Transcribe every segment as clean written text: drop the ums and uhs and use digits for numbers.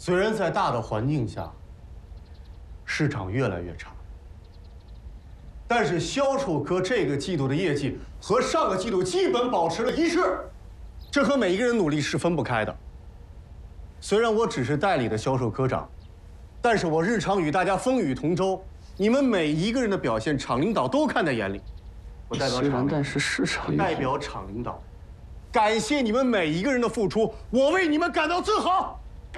虽然在大的环境下，市场越来越差，但是销售科这个季度的业绩和上个季度基本保持了一致，这和每一个人努力是分不开的。虽然我只是代理的销售科长，但是我日常与大家风雨同舟，你们每一个人的表现，厂领导都看在眼里。我代表厂， 但是市场代表厂领导，感谢你们每一个人的付出，我为你们感到自豪。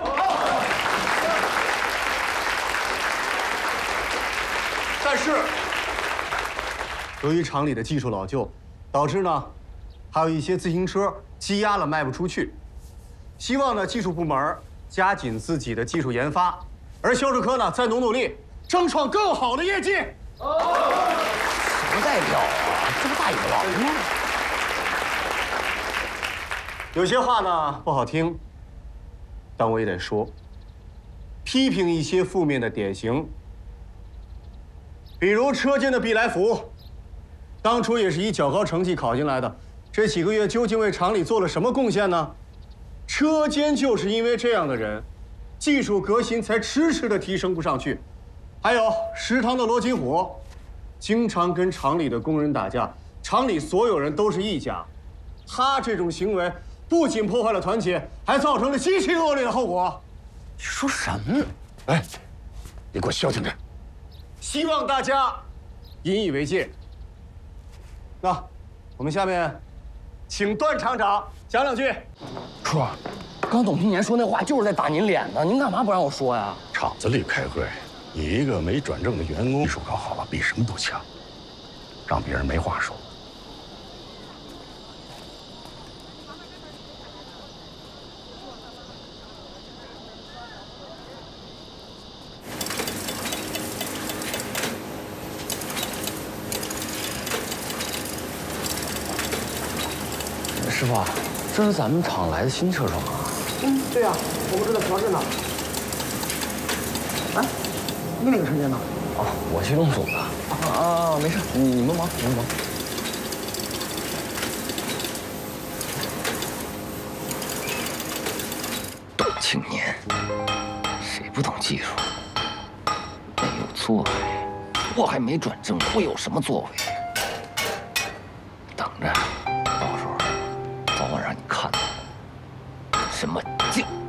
但是，由于厂里的技术老旧，导致呢，还有一些自行车积压了卖不出去。希望呢，技术部门加紧自己的技术研发，而销售科呢，再努力，争创更好的业绩。 什么代表啊？这不大野狼吗？ 有些话呢不好听，但我也得说，批评一些负面的典型。比如车间的毕来福，当初也是以较高成绩考进来的，这几个月究竟为厂里做了什么贡献呢？车间就是因为这样的人，技术革新才迟迟的提升不上去。还有食堂的罗金虎，经常跟厂里的工人打架，厂里所有人都是一家，他这种行为不仅破坏了团结，还造成了极其恶劣的后果。 你说什么？ 哎，你给我消停点！ 希望大家引以为戒。那我们下面请段厂长讲两句。 叔，刚董青年说那话就是在打您脸呢，您干嘛不让我说呀？ 厂子里开会，你一个没转正的员工，技术搞好了比什么都强，让别人没话说。 师傅，这是咱们厂来的新车床啊。 对呀，我们正在调制呢。哎，你那个车间呢？ 哦，我去弄组的。没事，你们忙，你们忙。董青年，谁不懂技术？没有作为，我还没转正，会有什么作为？等着，到时候早晚让你看到什么劲。